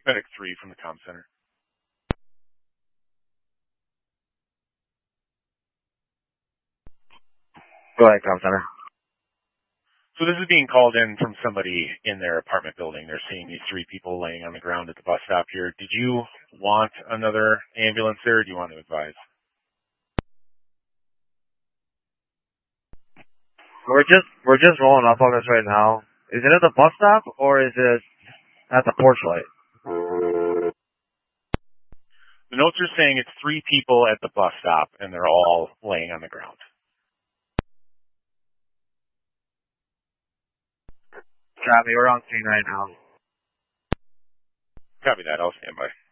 Medic 3 from the comm center. Go ahead, comm center. So this is being called in from somebody in their apartment building. They're seeing these 3 people laying on the ground at the bus stop here. Did you want another ambulance there, or do you want to advise? We're just rolling up on this right now. Is it at the bus stop or is it at the porch light? The notes are saying it's 3 people at the bus stop, and they're all laying on the ground. Copy, we're on scene right now. Copy that. I'll stand by.